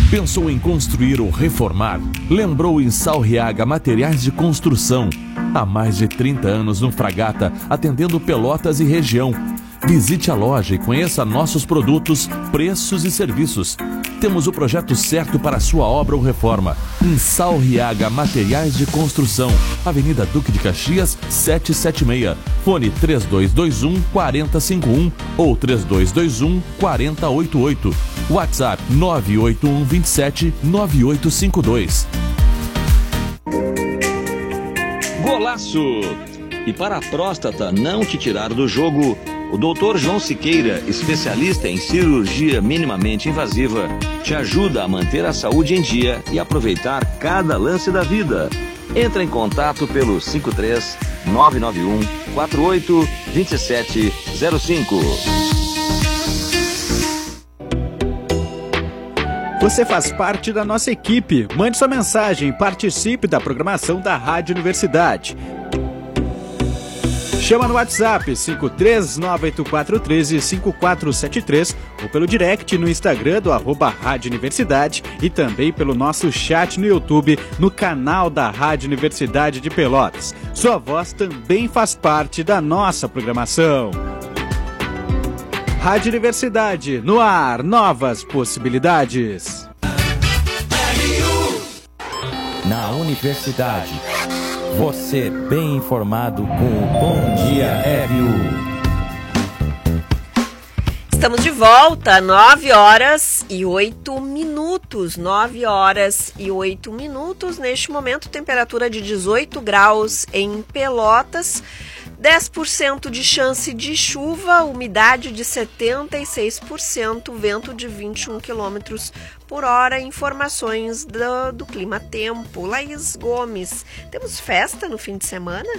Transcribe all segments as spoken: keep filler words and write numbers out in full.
Pensou em construir ou reformar? Lembrou em Salriaga Materiais de Construção. Há mais de trinta anos no Fragata, atendendo Pelotas e região. Visite a loja e conheça nossos produtos, preços e serviços. Temos o projeto certo para a sua obra ou reforma. Em Salriaga Materiais de Construção, Avenida Duque de Caxias, setecentos e setenta e seis. Fone três dois dois um, quatro zero cinco um ou três dois dois um, quatro zero oito oito. WhatsApp nove oito um dois sete, nove oito cinco dois. Golaço! E para a próstata não te tirar do jogo, o doutor João Siqueira, especialista em cirurgia minimamente invasiva, te ajuda a manter a saúde em dia e aproveitar cada lance da vida. Entra em contato pelo cinco três nove nove um, quatro oito dois sete zero cinco. Você faz parte da nossa equipe. Mande sua mensagem e participe da programação da Rádio Universidade. Chama no WhatsApp cinco três nove oito quatro um três cinco quatro sete três ou pelo direct no Instagram do arroba Rádio Universidade e também pelo nosso chat no YouTube no canal da Rádio Universidade de Pelotas. Sua voz também faz parte da nossa programação. Rádio Universidade, no ar, novas possibilidades. Na Universidade, você bem informado com o Bom Dia R U. Estamos de volta, nove horas e oito minutos, nove horas e oito minutos. Neste momento, temperatura de dezoito graus em Pelotas. dez por cento de chance de chuva, umidade de setenta e seis por cento, vento de vinte e um quilômetros por hora. Informações do, do Clima Tempo. Laís Gomes, temos festa no fim de semana?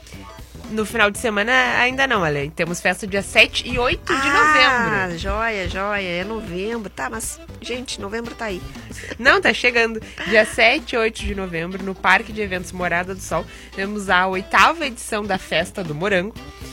No final de semana ainda não, Ale. Temos festa dia sete e oito de ah, novembro. Ah, joia, joia. É novembro. Tá, mas, gente, novembro tá aí. Não, tá chegando. Dia sete e oito de novembro, no Parque de Eventos Morada do Sol, temos a oitava edição da Festa do Morango.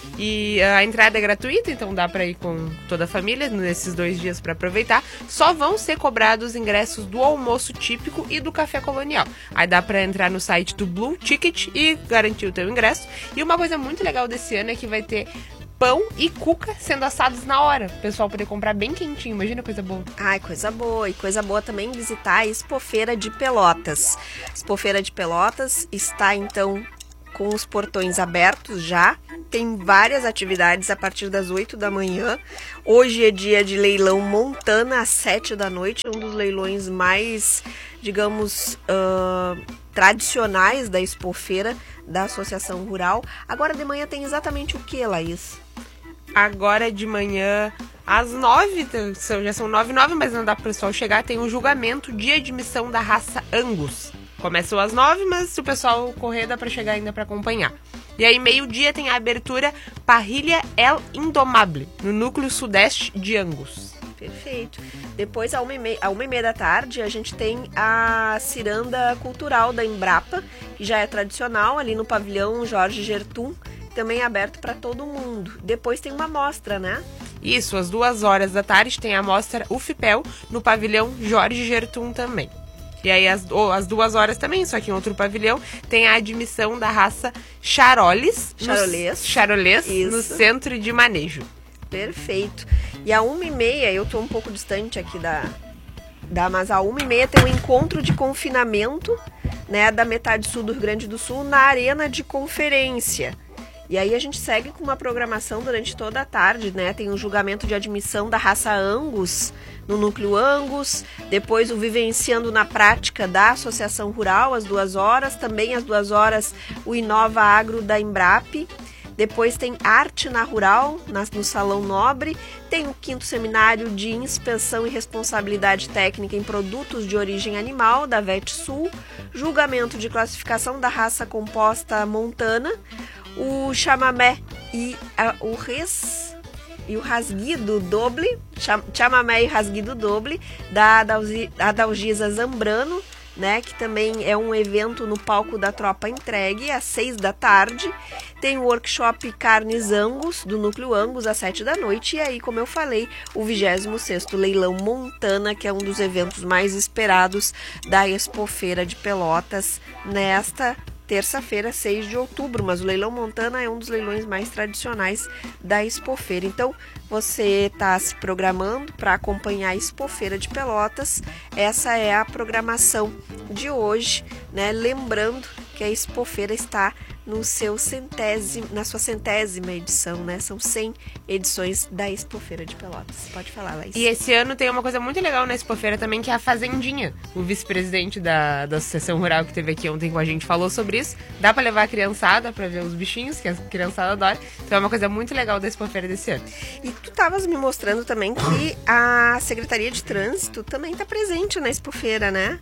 E a entrada é gratuita, então dá para ir com toda a família nesses dois dias para aproveitar. Só vão ser cobrados ingressos do almoço típico e do café colonial. Aí dá para entrar no site do Blue Ticket e garantir o teu ingresso. E uma coisa muito legal desse ano é que vai ter pão e cuca sendo assados na hora. O pessoal poder comprar bem quentinho. Imagina, coisa boa. Ai, coisa boa. E coisa boa também visitar a Expofeira de Pelotas. Expofeira de Pelotas está, então, com os portões abertos já. Tem várias atividades a partir das oito da manhã. Hoje é dia de leilão Montana às sete da noite. Um dos leilões mais, digamos, uh, tradicionais da Expofeira da Associação Rural. Agora de manhã tem exatamente o que, Laís? Agora de manhã, às nove, já são nove e nove, mas não dá para o pessoal chegar. Tem um julgamento de admissão da raça Angus. Começou às nove, mas se o pessoal correr, dá para chegar ainda para acompanhar. E aí, meio-dia, tem a abertura Parrilha El Indomable, no núcleo sudeste de Angus. Perfeito. Depois, às uma e meia, à uma e meia da tarde, a gente tem a ciranda cultural da Embrapa, que já é tradicional, ali no pavilhão Jorge Gertum, também é aberto para todo mundo. Depois tem uma mostra, né? Isso, às duas horas da tarde tem a mostra U F P E L, no pavilhão Jorge Gertum também. E aí, às, oh, às duas horas também, só que em outro pavilhão, tem a admissão da raça Charolês, Charolês, no, Charolês no Centro de Manejo. Perfeito. E a uma e meia, eu tô um pouco distante aqui da... da mas a uma e meia tem um encontro de confinamento, né, da metade sul do Rio Grande do Sul, na Arena de Conferência. E aí a gente segue com uma programação durante toda a tarde, né? Tem um julgamento de admissão da raça Angus, no núcleo Angus, depois o Vivenciando na Prática da Associação Rural, às duas horas, também às duas horas o Inova Agro da Embrap, depois tem Arte na Rural, na, no Salão Nobre, tem o quinto seminário de Inspeção e Responsabilidade Técnica em Produtos de Origem Animal, da VetSul, julgamento de classificação da raça composta Montana, o chamamé e a, o res e o rasguido doble, cham, chamamé e rasguido doble da Adalgisa Zambrano, né, que também é um evento no palco da Tropa Entregue, às seis da tarde. Tem o workshop Carnes Angus, do Núcleo Angus, às sete da noite. E aí, como eu falei, o vigésimo sexto Leilão Montana, que é um dos eventos mais esperados da Expofeira de Pelotas, nesta terça-feira, seis de outubro, mas o Leilão Montana é um dos leilões mais tradicionais da Expofeira. Então, você está se programando para acompanhar a Expofeira de Pelotas. Essa é a programação de hoje, né? Lembrando que a Expofeira está no seu centésimo, na sua centésima edição, né? São cem edições da Expofeira de Pelotas. Pode falar, Laís. E esse ano tem uma coisa muito legal na Expofeira também, que é a Fazendinha. O vice-presidente da, da Associação Rural que esteve aqui ontem com a gente falou sobre isso. Dá para levar a criançada para ver os bichinhos, que a criançada adora. Então é uma coisa muito legal da Expofeira desse ano. E tu estavas me mostrando também que a Secretaria de Trânsito também está presente na Expofeira, né?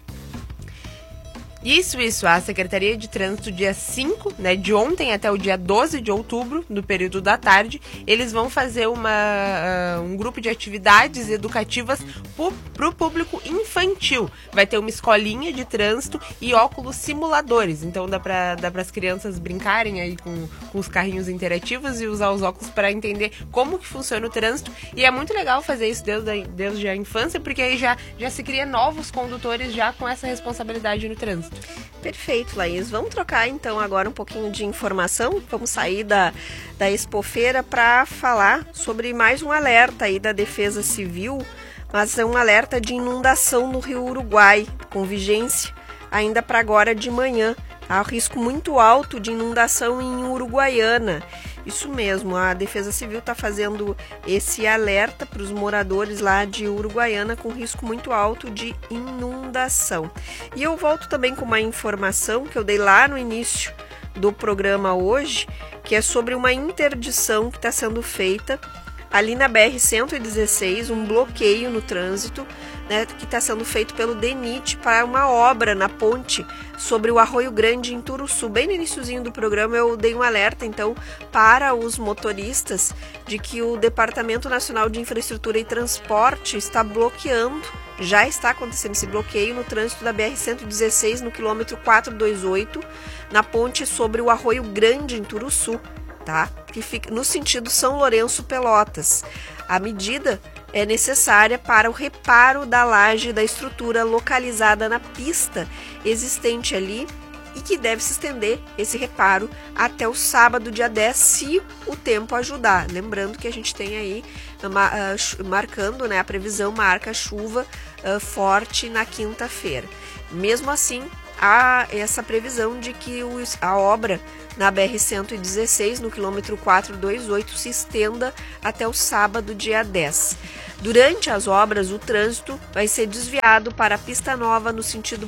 Isso, isso. A Secretaria de Trânsito, dia cinco, né, de ontem até o dia doze de outubro, no período da tarde, eles vão fazer uma, uh, um grupo de atividades educativas para o público infantil. Vai ter uma escolinha de trânsito e óculos simuladores. Então dá para dá para as crianças brincarem aí com, com os carrinhos interativos e usar os óculos para entender como que funciona o trânsito. E é muito legal fazer isso desde a, desde a infância, porque aí já, já se cria novos condutores já com essa responsabilidade no trânsito. Perfeito, Laís. Vamos trocar então agora um pouquinho de informação. Vamos sair da, da Expofeira para falar sobre mais um alerta aí da Defesa Civil, mas é um alerta de inundação no Rio Uruguai, com vigência ainda para agora de manhã. Há um risco muito alto de inundação em Uruguaiana. Isso mesmo, a Defesa Civil está fazendo esse alerta para os moradores lá de Uruguaiana com risco muito alto de inundação. E eu volto também com uma informação que eu dei lá no início do programa hoje, que é sobre uma interdição que está sendo feita ali na B R cento e dezesseis, um bloqueio no trânsito, né, que está sendo feito pelo DENIT para uma obra na ponte sobre o Arroio Grande em Turuçu. Bem no iniciozinho do programa eu dei um alerta, então, para os motoristas de que o Departamento Nacional de Infraestrutura e Transporte está bloqueando, já está acontecendo esse bloqueio no trânsito da B R cento e dezesseis, no quilômetro quatrocentos e vinte e oito, na ponte sobre o Arroio Grande em Turuçu, tá? Que fica no sentido São Lourenço Pelotas. A medida é necessária para o reparo da laje da estrutura localizada na pista existente ali e que deve se estender esse reparo até o sábado, dia dez, se o tempo ajudar. Lembrando que a gente tem aí uh, marcando, né, a previsão marca chuva uh, forte na quinta-feira. Mesmo assim, há essa previsão de que o, a obra na B R cento e dezesseis, no quilômetro quatrocentos e vinte e oito, se estenda até o sábado, dia dez. Durante as obras, o trânsito vai ser desviado para a pista nova no sentido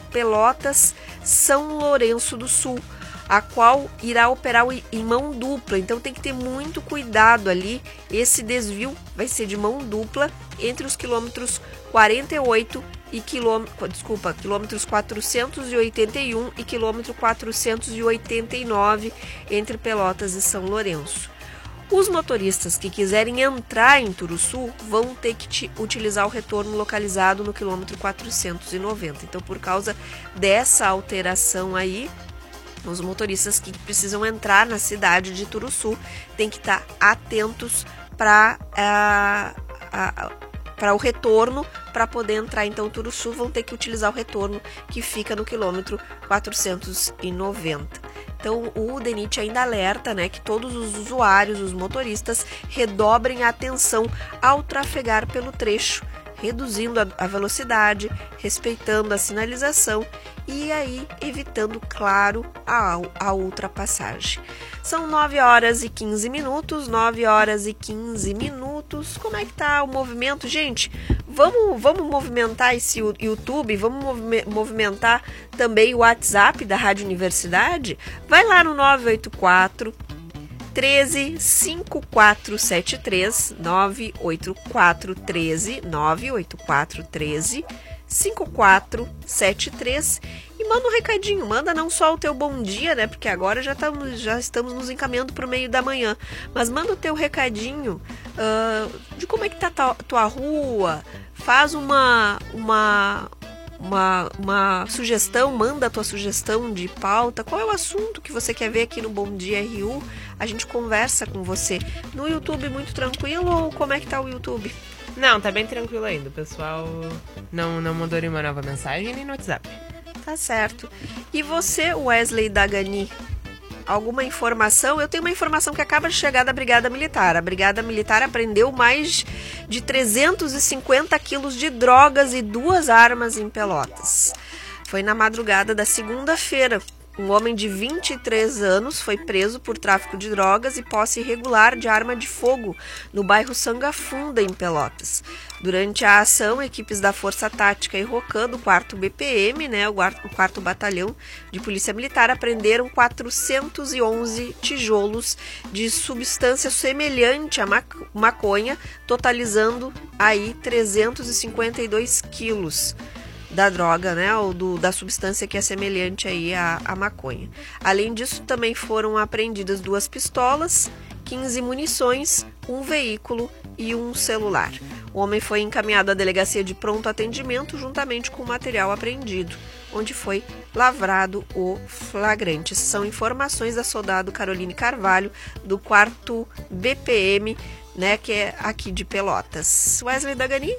Pelotas-São Lourenço do Sul, a qual irá operar em mão dupla. Então tem que ter muito cuidado ali. Esse desvio vai ser de mão dupla entre os quilômetros quarenta e oito e quilômetro, desculpa, quilômetros quatrocentos e oitenta e um e quilômetro quatrocentos e oitenta e nove entre Pelotas e São Lourenço. Os motoristas que quiserem entrar em Turuçu vão ter que utilizar o retorno localizado no quilômetro quatrocentos e noventa. Então, por causa dessa alteração aí, os motoristas que precisam entrar na cidade de Turuçu têm que estar atentos para para o retorno. Para poder entrar então Turuçu, vão ter que utilizar o retorno que fica no quilômetro quatrocentos e noventa. Então o DENIT ainda alerta, né, que todos os usuários, os motoristas, redobrem a atenção ao trafegar pelo trecho, reduzindo a, a velocidade, respeitando a sinalização e aí evitando, claro, a, a ultrapassagem. São nove horas e quinze minutos, nove horas e quinze minutos. Como é que tá o movimento, gente? Vamos, vamos movimentar esse YouTube, vamos movimentar também o WhatsApp da Rádio Universidade? Vai lá no nove oito quatro, treze, cinco quatro sete três, nove oito quatro, treze, nove oito quatro, treze, cinco quatro sete três e manda um recadinho, manda não só o teu bom dia, né, porque agora já, tamo, já estamos nos encaminhando para o meio da manhã, mas manda o teu recadinho uh, de como é que tá a tua rua, faz uma, uma, uma, uma sugestão, manda a tua sugestão de pauta. Qual é o assunto que você quer ver aqui no Bom Dia R U? A gente conversa com você. No YouTube muito tranquilo ou como é que tá o YouTube? Não, tá bem tranquilo ainda. O pessoal não, não mandou nenhuma nova mensagem nem no WhatsApp. Tá certo. E você, Wesley Dagani, alguma informação? Eu tenho uma informação que acaba de chegar da Brigada Militar. A Brigada Militar apreendeu mais de trezentos e cinquenta quilos de drogas e duas armas em Pelotas. Foi na madrugada da segunda-feira. Um homem de vinte e três anos foi preso por tráfico de drogas e posse irregular de arma de fogo no bairro Sangafunda, em Pelotas. Durante a ação, equipes da Força Tática e Rocan, do quarto B P M, né, o quarto Batalhão de Polícia Militar, apreenderam quatrocentos e onze tijolos de substância semelhante à maconha, totalizando aí trezentos e cinquenta e dois quilos. Da droga, né, ou do, da substância que é semelhante aí à, à maconha. Além disso, também foram apreendidas duas pistolas, quinze munições, um veículo e um celular. O homem foi encaminhado à delegacia de pronto atendimento juntamente com o material apreendido, onde foi lavrado o flagrante. São informações da soldado Caroline Carvalho, do quarto B P M, né, que é aqui de Pelotas. Wesley Dagani?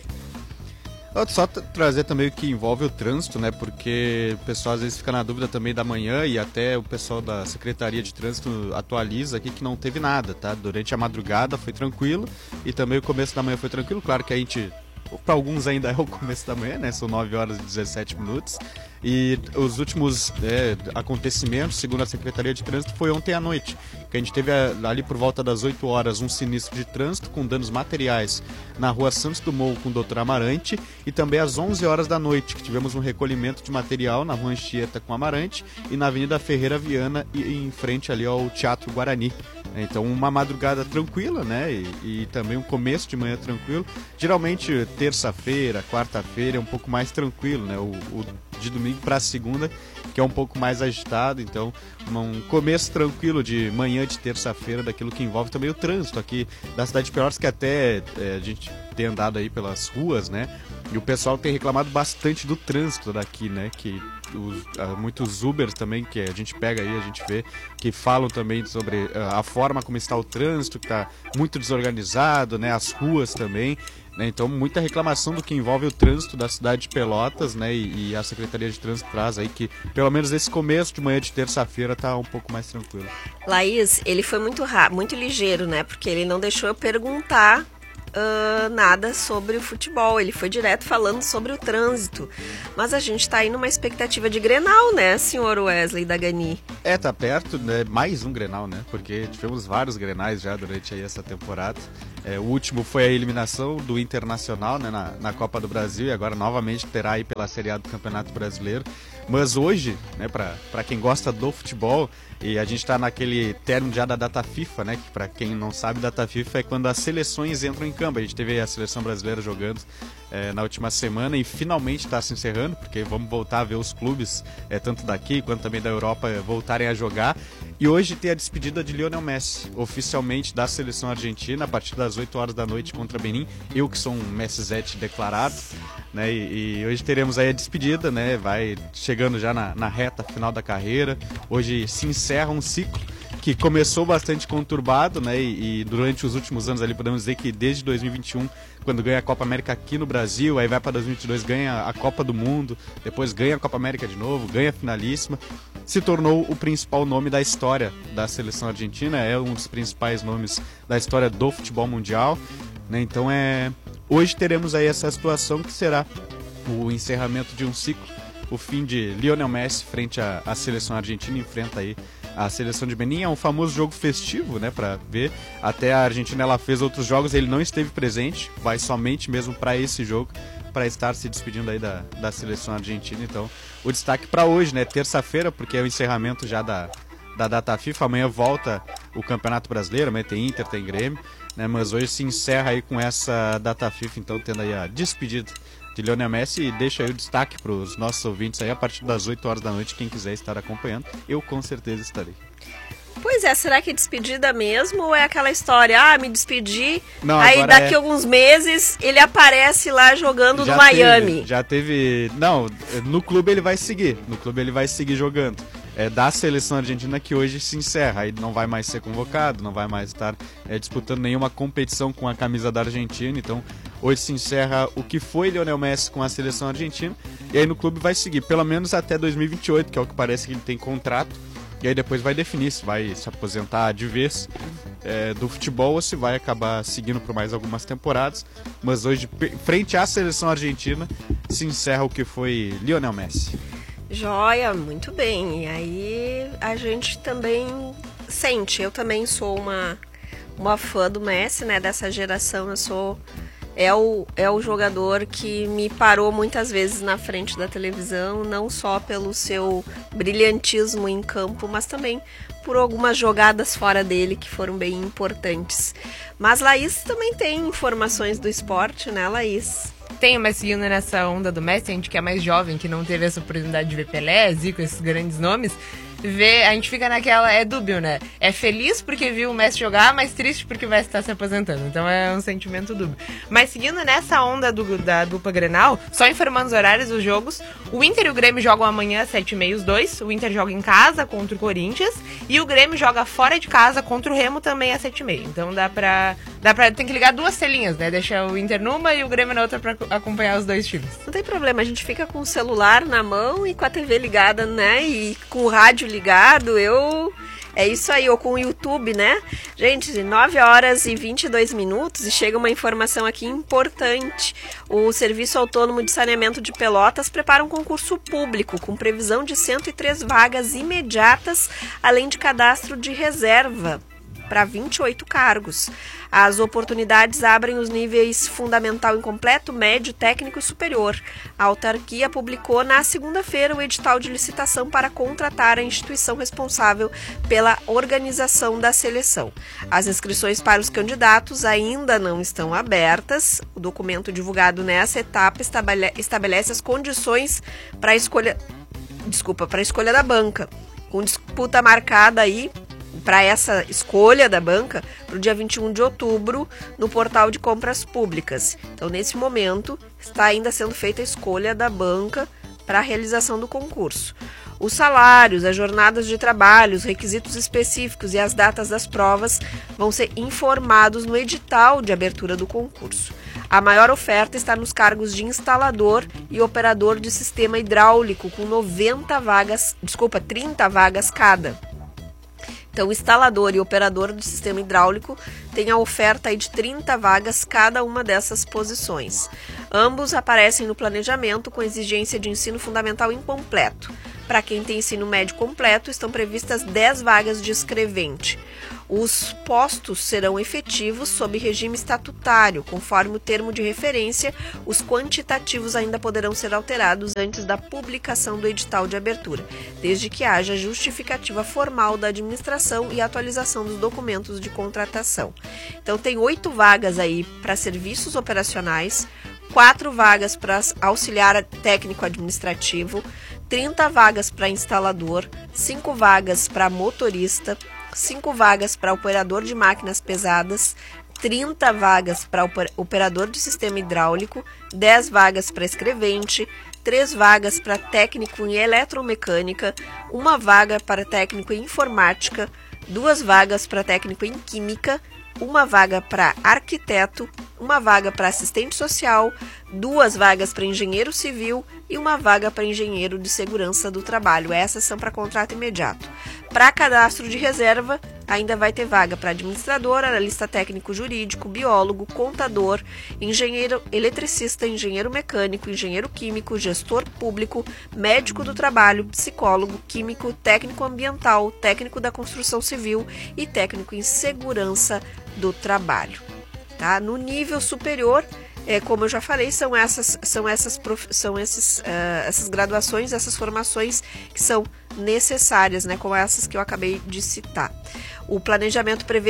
Só trazer também o que envolve o trânsito, né? Porque o pessoal às vezes fica na dúvida também da manhã e até o pessoal da Secretaria de Trânsito atualiza aqui que não teve nada, tá? Durante a madrugada foi tranquilo e também o começo da manhã foi tranquilo. Claro que a gente, para alguns ainda é o começo da manhã, né? São nove horas e dezessete minutos. E os últimos é, acontecimentos, segundo a Secretaria de Trânsito, foi ontem à noite, que a gente teve ali por volta das oito horas um sinistro de trânsito com danos materiais na rua Santos Dumont com o doutor Amarante, e também às onze horas da noite, que tivemos um recolhimento de material na rua Anchieta com Amarante e na Avenida Ferreira Viana, e em frente ali ao Teatro Guarani. Então uma madrugada tranquila, né? E, e também um começo de manhã tranquilo. Geralmente terça-feira, quarta-feira é um pouco mais tranquilo, né? O, o de domingo para segunda, que é um pouco mais agitado. Então um começo tranquilo de manhã de terça-feira, daquilo que envolve também o trânsito aqui da cidade de Pelotas, que até é, a gente tem andado aí pelas ruas, né? E o pessoal tem reclamado bastante do trânsito daqui, né? Que os, muitos Ubers também, que a gente pega aí, a gente vê, que falam também sobre a forma como está o trânsito, que está muito desorganizado, né? As ruas também. Né? Então, muita reclamação do que envolve o trânsito da cidade de Pelotas, né? E, e a Secretaria de Trânsito traz aí que, pelo menos esse começo de manhã de terça-feira, tá um pouco mais tranquilo. Laís, ele foi muito rápido, muito ligeiro, né? Porque ele não deixou eu perguntar Uh, nada sobre o futebol, ele foi direto falando sobre o trânsito. Mas a gente tá aí numa expectativa de Grenal, né, senhor Wesley Dagani? É, tá perto, né? Mais um Grenal, né? Porque tivemos vários Grenais já durante aí essa temporada. É, o último foi a eliminação do Internacional, né, na, na Copa do Brasil, e agora novamente terá aí pela Série A do Campeonato Brasileiro. Mas hoje, né, para quem gosta do futebol, e a gente está naquele termo já da data FIFA, né, que para quem não sabe, data FIFA é quando as seleções entram em campo. A gente teve a seleção brasileira jogando é, na última semana e finalmente está se encerrando, porque vamos voltar a ver os clubes, é, tanto daqui quanto também da Europa, é, voltarem a jogar. E hoje tem a despedida de Lionel Messi, oficialmente da seleção argentina, a partir das oito horas da noite contra Benin. Eu que sou um Messizete declarado, né, e, e hoje teremos aí a despedida, né, vai chegando já na, na reta final da carreira. Hoje se encerra um ciclo que começou bastante conturbado, né, e, e durante os últimos anos ali podemos dizer que desde dois mil e vinte e um, quando ganha a Copa América aqui no Brasil, aí vai para dois mil e vinte e dois, ganha a Copa do Mundo, depois ganha a Copa América de novo, ganha a finalíssima, se tornou o principal nome da história da seleção argentina, é um dos principais nomes da história do futebol mundial, né, então é... hoje teremos aí essa situação que será o encerramento de um ciclo, o fim de Lionel Messi frente à, à seleção argentina, enfrenta aí a seleção de Benin. É um famoso jogo festivo, né, para ver. Até a Argentina ela fez outros jogos, ele não esteve presente, vai somente mesmo para esse jogo, para estar se despedindo aí da, da seleção argentina. Então, o destaque para hoje, né, terça-feira, porque é o encerramento já da, da data FIFA. Amanhã volta o Campeonato Brasileiro, amanhã tem Inter, tem Grêmio, né, mas hoje se encerra aí com essa data FIFA, então tendo aí a despedida de Lionel Messi, e deixa aí o destaque para os nossos ouvintes aí a partir das oito horas da noite, quem quiser estar acompanhando, eu com certeza estarei. Pois é, será que é despedida mesmo ou é aquela história, ah, me despedi, Não, aí agora daqui é- a alguns meses ele aparece lá jogando Já no Miami. teve- já teve. Não, no clube ele vai seguir. No clube ele vai seguir jogando. É da seleção argentina que hoje se encerra. Aí não vai mais ser convocado, não vai mais estar é, disputando nenhuma competição com a camisa da Argentina. Então hoje se encerra o que foi Lionel Messi com a seleção argentina. E aí no clube vai seguir, pelo menos até dois mil e vinte e oito, que é o que parece que ele tem contrato. E aí depois vai definir se vai se aposentar de vez é, do futebol ou se vai acabar seguindo por mais algumas temporadas. Mas hoje, frente à seleção argentina, se encerra o que foi Lionel Messi. Joia, muito bem. E aí a gente também sente, eu também sou uma, uma fã do Messi, né? Dessa geração, eu sou... É o, é o jogador que me parou muitas vezes na frente da televisão, não só pelo seu brilhantismo em campo, mas também por algumas jogadas fora dele que foram bem importantes. Mas Laís também tem informações do esporte, né, Laís? Tenho, mas seguindo nessa onda do Messi, a gente que é mais jovem, que não teve essa oportunidade de ver Pelé, Zico, esses grandes nomes, vê, a gente fica naquela, é dúbio, né? É feliz porque viu o Messi jogar, mas triste porque vai estar se aposentando. Então é um sentimento dúbio. Mas seguindo nessa onda do, da dupla Grenal, só informando os horários dos jogos, o Inter e o Grêmio jogam amanhã às sete e meia os dois, o Inter joga em casa contra o Corinthians e o Grêmio joga fora de casa contra o Remo também às sete e meia. Então dá pra, dá pra, tem que ligar duas telinhas, né? Deixar o Inter numa e o Grêmio na outra pra acompanhar os dois times. Não tem problema, a gente fica com o celular na mão e com a T V ligada, né? E com o rádio ligado, eu... É isso aí, ou com o YouTube, né? Gente, nove horas e vinte e dois minutos e chega uma informação aqui importante. O Serviço Autônomo de Saneamento de Pelotas prepara um concurso público com previsão de cento e três vagas imediatas, além de cadastro de reserva para vinte e oito cargos. As oportunidades abrem os níveis fundamental incompleto, médio, técnico e superior. A autarquia publicou na segunda-feira o edital de licitação para contratar a instituição responsável pela organização da seleção. As inscrições para os candidatos ainda não estão abertas. O documento divulgado nessa etapa estabelece as condições para a escolha, desculpa, para a escolha da banca, com disputa marcada aí para essa escolha da banca para o dia vinte e um de outubro no portal de compras públicas. Então, nesse momento, está ainda sendo feita a escolha da banca para a realização do concurso. Os salários, as jornadas de trabalho, os requisitos específicos e as datas das provas vão ser informados no edital de abertura do concurso. A maior oferta está nos cargos de instalador e operador de sistema hidráulico, com noventa vagas, desculpa, trinta vagas cada. Então, o instalador e operador do sistema hidráulico tem a oferta aí de trinta vagas cada uma dessas posições. Ambos aparecem no planejamento com exigência de ensino fundamental incompleto. Para quem tem ensino médio completo, estão previstas dez vagas de escrevente. Os postos serão efetivos sob regime estatutário. Conforme o termo de referência, os quantitativos ainda poderão ser alterados antes da publicação do edital de abertura, desde que haja justificativa formal da administração e atualização dos documentos de contratação. Então, tem oito vagas aí para serviços operacionais, quatro vagas para auxiliar técnico administrativo, trinta vagas para instalador, cinco vagas para motorista, cinco vagas para operador de máquinas pesadas, trinta vagas para operador de sistema hidráulico, dez vagas para escrevente, três vagas para técnico em eletromecânica, uma vaga para técnico em informática, duas vagas para técnico em química, uma vaga para arquiteto, uma vaga para assistente social, duas vagas para engenheiro civil e uma vaga para engenheiro de segurança do trabalho. Essas são para contrato imediato. Para cadastro de reserva, ainda vai ter vaga para administrador, analista técnico jurídico, biólogo, contador, engenheiro eletricista, engenheiro mecânico, engenheiro químico, gestor público, médico do trabalho, psicólogo, químico, técnico ambiental, técnico da construção civil e técnico em segurança do trabalho. Tá? No nível superior, é, como eu já falei, são essas, são essas, prof, são esses, uh, essas graduações, essas formações que são necessárias, né, como essas que eu acabei de citar. O planejamento prevê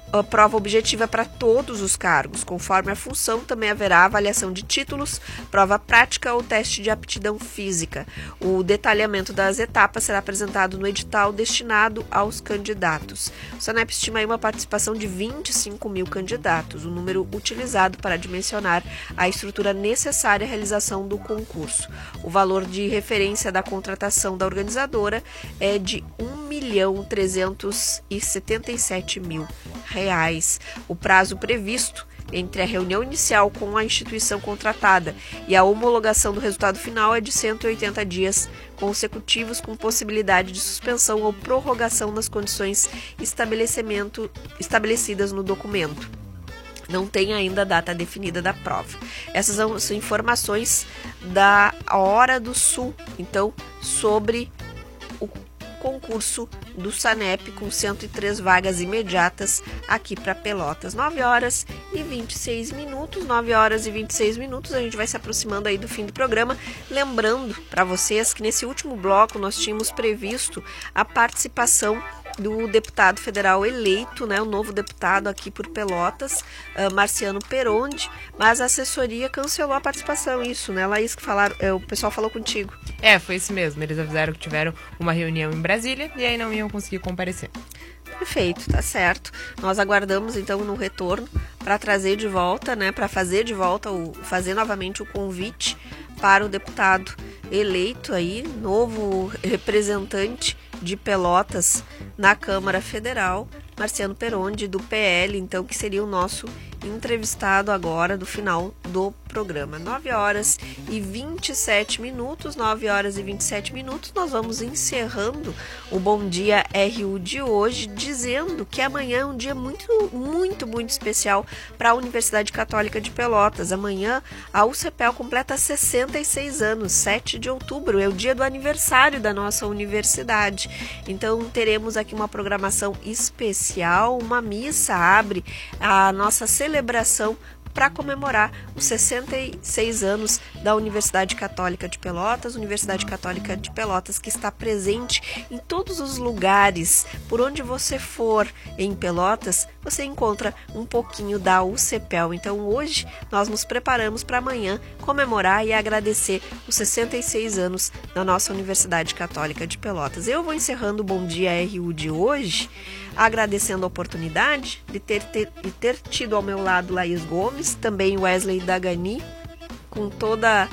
a prova objetiva para todos os cargos. Conforme a função, também haverá avaliação de títulos, prova prática ou teste de aptidão física. O detalhamento das etapas será apresentado no edital destinado aos candidatos. O SANEP estima aí uma participação de vinte e cinco mil candidatos, o número utilizado para dimensionar a estrutura necessária à realização do concurso. O valor de referência da contratação da organizadora é de um milhão trezentos e setenta e sete mil reais. O prazo previsto entre a reunião inicial com a instituição contratada e a homologação do resultado final é de cento e oitenta dias consecutivos, com possibilidade de suspensão ou prorrogação nas condições estabelecimento, estabelecidas no documento. Não tem ainda a data definida da prova. Essas são as informações da Hora do Sul, então, sobre o concurso do SANEP com cento e três vagas imediatas aqui para Pelotas. nove horas e vinte e seis minutos, nove horas e vinte e seis minutos, a gente vai se aproximando aí do fim do programa, lembrando para vocês que nesse último bloco nós tínhamos previsto a participação do deputado federal eleito, né, o novo deputado aqui por Pelotas, uh, Marciano Perondi, mas a assessoria cancelou a participação, isso, né, Laís, que falaram, uh, o pessoal falou contigo. É, foi isso mesmo, eles avisaram que tiveram uma reunião em Brasília e aí não iam conseguir comparecer. Perfeito, tá certo. Nós aguardamos então no retorno para trazer de volta, né, para fazer de volta, o, fazer novamente o convite para o deputado eleito aí, novo representante de Pelotas na Câmara Federal, Marciano Perondi, do P L, então, que seria o nosso entrevistado agora do final do programa. nove horas e vinte e sete minutos, nove horas e vinte e sete minutos, nós vamos encerrando o Bom Dia R U de hoje, dizendo que amanhã é um dia muito, muito, muito especial para a Universidade Católica de Pelotas. Amanhã a U C P E L completa sessenta e seis anos, sete de outubro, é o dia do aniversário da nossa universidade. Então teremos aqui uma programação especial, uma missa abre a nossa celebração para comemorar os sessenta e seis anos da Universidade Católica de Pelotas, Universidade Católica de Pelotas que está presente em todos os lugares. Por onde você for em Pelotas, você encontra um pouquinho da U C P E L. Então hoje nós nos preparamos para amanhã comemorar e agradecer os sessenta e seis anos da nossa Universidade Católica de Pelotas. Eu vou encerrando o Bom Dia R U de hoje, agradecendo a oportunidade de ter, ter, de ter tido ao meu lado Laís Gomes, também Wesley Dagani, com toda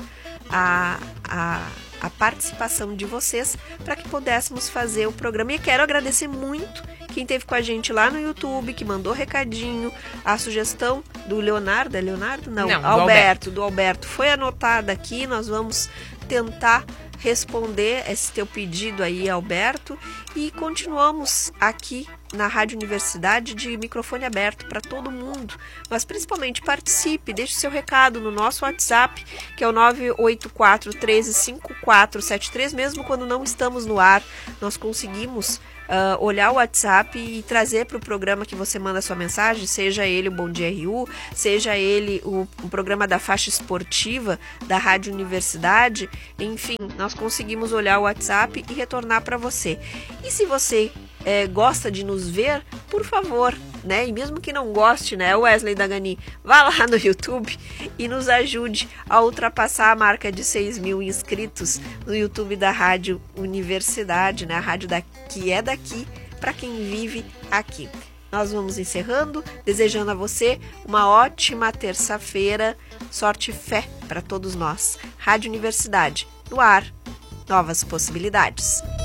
a, a, a participação de vocês para que pudéssemos fazer o programa. E quero agradecer muito quem esteve com a gente lá no YouTube, que mandou recadinho, a sugestão do Leonardo, é Leonardo? Não, Não do Alberto, Alberto. do Alberto, foi anotada aqui, nós vamos tentar responder esse teu pedido aí, Alberto, e continuamos aqui na Rádio Universidade de microfone aberto para todo mundo, mas principalmente participe, deixe seu recado no nosso WhatsApp, que é o nove oito quatro, um três, cinco quatro sete três, mesmo quando não estamos no ar, nós conseguimos Uh, olhar o WhatsApp e trazer para o programa que você manda a sua mensagem, seja ele o Bom Dia R U, seja ele o, o programa da faixa esportiva da Rádio Universidade, enfim, nós conseguimos olhar o WhatsApp e retornar para você. E se você é, gosta de nos ver, por favor, né? E mesmo que não goste, né, Wesley Dagani, vá lá no YouTube e nos ajude a ultrapassar a marca de seis mil inscritos no YouTube da Rádio Universidade, né? A rádio da, que é daqui para quem vive aqui. Nós vamos encerrando, desejando a você uma ótima terça-feira, sorte e fé para todos nós. Rádio Universidade, no ar, novas possibilidades.